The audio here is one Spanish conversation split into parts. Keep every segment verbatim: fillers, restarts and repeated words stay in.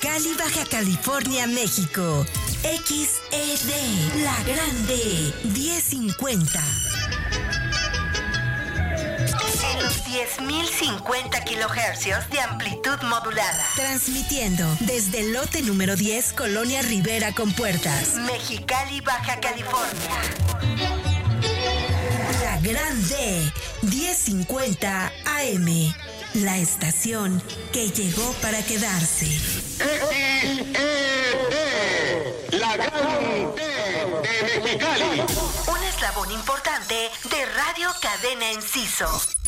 Mexicali, Baja California, México. X E D, La Grande, diez cincuenta. En los diez mil cincuenta kilohercios de amplitud modulada. Transmitiendo desde el lote número diez, Colonia Rivera con Puertas. Mexicali, Baja California. La Grande, diez cincuenta A M. La estación que llegó para quedarse. X E D, La Grande de Mexicali. Un eslabón importante de Radio Cadena Enciso.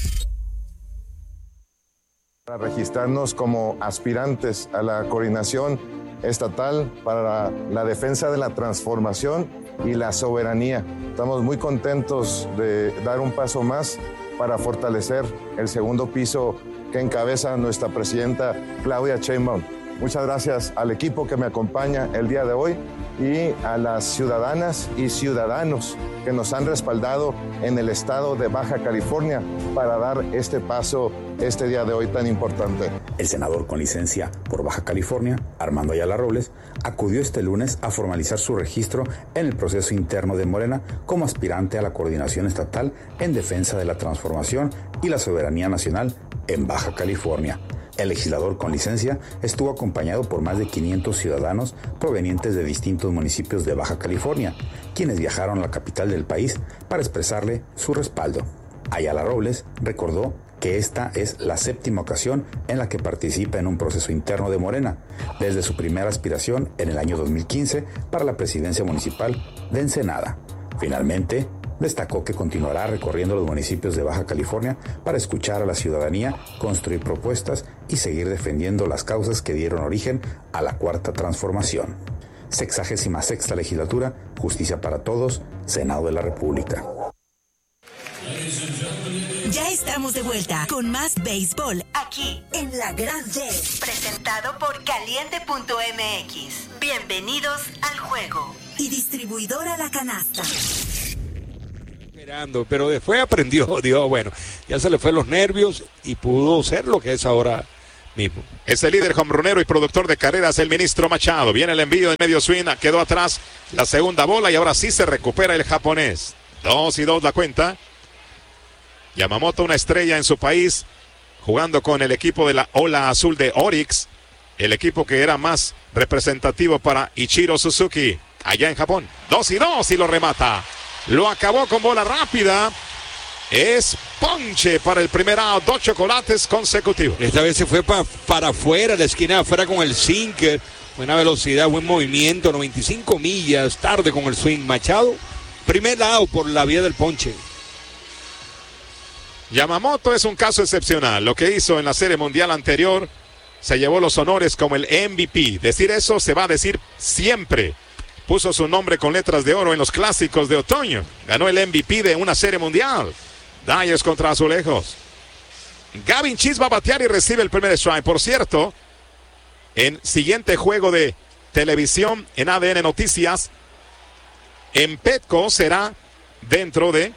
Para registrarnos como aspirantes a la coordinación estatal para la defensa de la transformación y la soberanía. Estamos muy contentos de dar un paso más para fortalecer el segundo piso que encabeza nuestra presidenta Claudia Sheinbaum. Muchas gracias al equipo que me acompaña el día de hoy y a las ciudadanas y ciudadanos que nos han respaldado en el estado de Baja California para dar este paso este día de hoy tan importante. El senador con licencia por Baja California, Armando Ayala Robles, acudió este lunes a formalizar su registro en el proceso interno de Morena como aspirante a la coordinación estatal en defensa de la transformación y la soberanía nacional en Baja California. El legislador con licencia estuvo acompañado por más de quinientos ciudadanos provenientes de distintos municipios de Baja California, quienes viajaron a la capital del país para expresarle su respaldo. Ayala Robles recordó que esta es la séptima ocasión en la que participa en un proceso interno de Morena, desde su primera aspiración en el año dos mil quince para la presidencia municipal de Ensenada. Finalmente, destacó que continuará recorriendo los municipios de Baja California para escuchar a la ciudadanía, construir propuestas y seguir defendiendo las causas que dieron origen a la Cuarta Transformación. Sexagésima sexta legislatura, Justicia para Todos, Senado de la República. Ya estamos de vuelta con más béisbol aquí en La Grande, presentado por caliente punto m x. Bienvenidos al juego. Y distribuidora La Canasta. Pero después aprendió, dijo, bueno, ya se le fue los nervios y pudo ser lo que es ahora mismo. Es el líder jonronero y productor de carreras, el ministro Machado. Viene el envío de medio swing, quedó atrás la segunda bola y ahora sí se recupera el japonés. Dos y dos la cuenta. Yamamoto, una estrella en su país, jugando con el equipo de la Ola Azul de Orix, el equipo que era más representativo para Ichiro Suzuki, allá en Japón. Dos y dos y lo remata. Lo acabó con bola rápida. Es ponche para el primer out. Dos chocolates consecutivos. Esta vez se fue pa, para afuera, la esquina de afuera con el sinker. Buena velocidad, buen movimiento. noventa y cinco millas, tarde con el swing. Machado, primer out por la vía del ponche. Yamamoto es un caso excepcional. Lo que hizo en la Serie Mundial anterior, se llevó los honores como el M V P. Decir eso se va a decir siempre. Puso su nombre con letras de oro en los clásicos de otoño. Ganó el M V P de una Serie Mundial. Dodgers contra Azulejos. Gavin Cheese va a batear y recibe el primer strike. Por cierto, en siguiente juego de televisión en A D N Noticias, en Petco será dentro de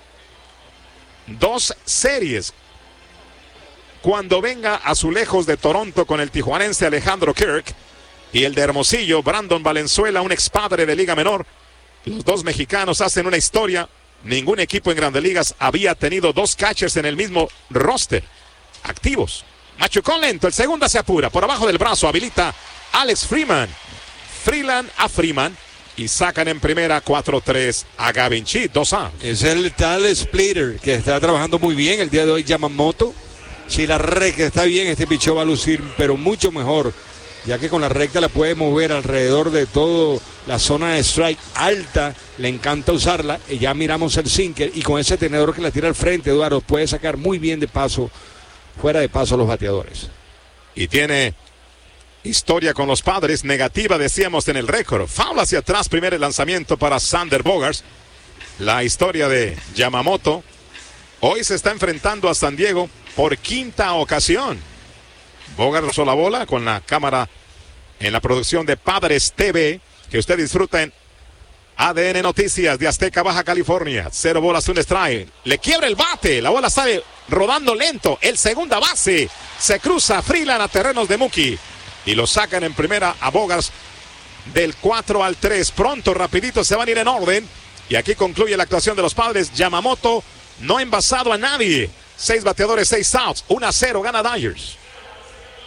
dos series. Cuando venga Azulejos de Toronto con el tijuanense Alejandro Kirk y el de Hermosillo, Brandon Valenzuela, un expadre de Liga Menor. Los dos mexicanos hacen una historia. Ningún equipo en Grandes Ligas había tenido dos catchers en el mismo roster activos. Machucón lento, el segundo se apura. Por abajo del brazo habilita Alex Freeman. Freeland a Freeman. Y sacan en primera cuatro tres a Gavin Cheese, dos a. Es el tal Splitter que está trabajando muy bien el día de hoy, Yamamoto. Si la recta está bien, este picheo va a lucir, pero mucho mejor, ya que con la recta la puede mover alrededor de toda la zona de strike alta, le encanta usarla. Y ya miramos el sinker y con ese tenedor que la tira al frente, Eduardo, puede sacar muy bien de paso, fuera de paso a los bateadores. Y tiene historia con los Padres, negativa decíamos en el récord. Foul hacia atrás, primer lanzamiento para Sander Bogaerts. La historia de Yamamoto. Hoy se está enfrentando a San Diego por quinta ocasión. Bogaerts usó la bola con la cámara en la producción de Padres T V, que usted disfruta en A D N Noticias de Azteca, Baja California. Cero bolas, un strike. Le quiebra el bate, la bola sale rodando lento. El segunda base se cruza Freeland a terrenos de Mookie. y lo sacan en primera a Bogaerts del cuatro al tres. Pronto, rapidito, se van a ir en orden. Y aquí concluye la actuación de los Padres. Yamamoto no ha envasado a nadie. Seis bateadores, seis outs. uno a cero gana Dodgers.